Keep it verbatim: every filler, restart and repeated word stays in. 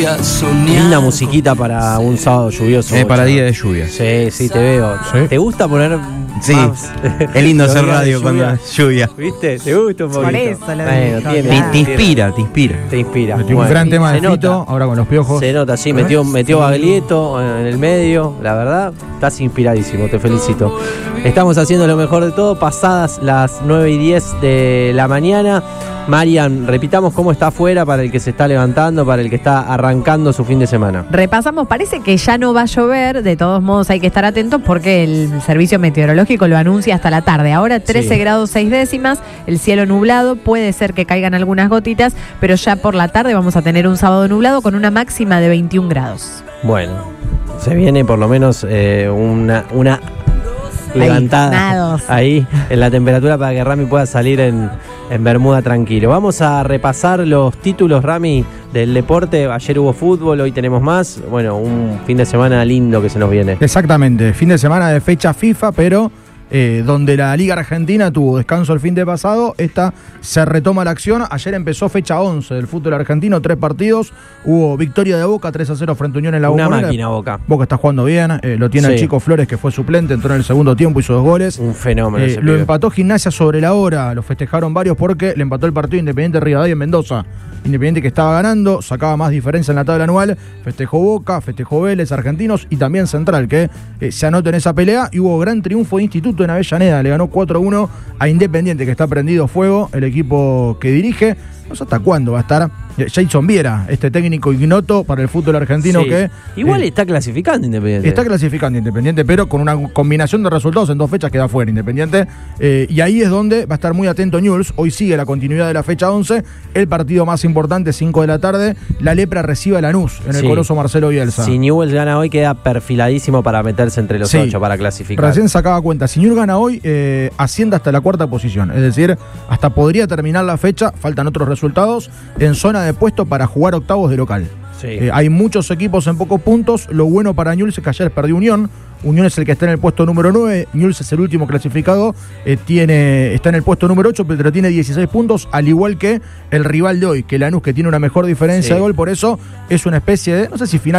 lluvia soñando. Linda musiquita para un sábado lluvioso. Es para día de lluvia. Sí, sí, te veo. ¿Sí? ¿Te gusta poner Sí, más? es lindo Los hacer días de radio cuando lluvia. es lluvia. ¿Viste? ¿Te gusta un poquito? Por eso lo Bueno, digo, tiene- Te, claro. te inspira, te inspira. Te inspira. Metió un Bueno, gran tema se de Fito, nota. ahora con los piojos. Se nota, sí, metió, metió Baglietto en el medio, la verdad, estás inspiradísimo, te felicito. Estamos haciendo lo mejor de todo, pasadas las nueve y diez de la mañana. Marian, repitamos cómo está afuera para el que se está levantando, para el que está arrancando su fin de semana. Repasamos, parece que ya no va a llover, de todos modos hay que estar atentos porque el servicio meteorológico lo anuncia hasta la tarde. Ahora trece Sí. grados seis décimas, el cielo nublado, puede ser que caigan algunas gotitas, pero ya por la tarde vamos a tener un sábado nublado con una máxima de veintiún grados. Bueno, se viene por lo menos eh, una, una levantada nados. ahí en la temperatura para que Rami pueda salir en, en bermuda tranquilo. Vamos a repasar los títulos, Rami, del deporte. Ayer hubo fútbol, hoy tenemos más. Bueno, un fin de semana lindo que se nos viene. Exactamente, fin de semana de fecha FIFA, pero eh, donde la Liga Argentina tuvo descanso el fin de pasado, esta se retoma la acción. Ayer empezó fecha once del fútbol argentino, tres partidos. Hubo victoria de Boca, tres a cero frente a Unión en la Una Bombonera. máquina, Boca. Boca está jugando bien, eh, lo tiene Sí. el Chico Flores, que fue suplente, entró en el segundo tiempo, hizo dos goles. Un fenómeno Eh, ese lo pibe. empató Gimnasia sobre la hora, lo festejaron varios porque le empató el partido Independiente Rivadavia en Mendoza. Independiente que estaba ganando, sacaba más diferencia en la tabla anual, festejó Boca, festejó Vélez, Argentinos y también Central, que eh, se anota en esa pelea. Y hubo gran triunfo de Instituto en Avellaneda, le ganó cuatro a uno a Independiente, que está prendido fuego, el equipo que dirige. No sé hasta cuándo va a estar eh, Jason Viera, este técnico ignoto para el fútbol argentino Sí. que... Igual eh, está clasificando Independiente. Está clasificando Independiente, pero con una combinación de resultados en dos fechas queda fuera Independiente. Eh, y ahí es donde va a estar muy atento Newell's. Hoy sigue la continuidad de la fecha once. El partido más importante, cinco de la tarde. La Lepra recibe a Lanús en el Sí. Coloso Marcelo Bielsa. Si Newell's gana hoy, queda perfiladísimo para meterse entre los Sí. ocho, para clasificar. Recién sacaba cuenta. Si Newell's gana hoy, eh, asciende hasta la cuarta posición. Es decir, hasta podría terminar la fecha. Faltan otros resultados en zona de puesto para jugar octavos de local. Sí. Eh, hay muchos equipos en pocos puntos. Lo bueno para Newell's es que ayer perdió Unión. Unión es el que está en el puesto número nueve. Newell's es el último clasificado. Eh, tiene, está en el puesto número ocho, pero tiene dieciséis puntos, al igual que el rival de hoy, que Lanús, que tiene una mejor diferencia Sí. de gol. Por eso es una especie de, no sé si final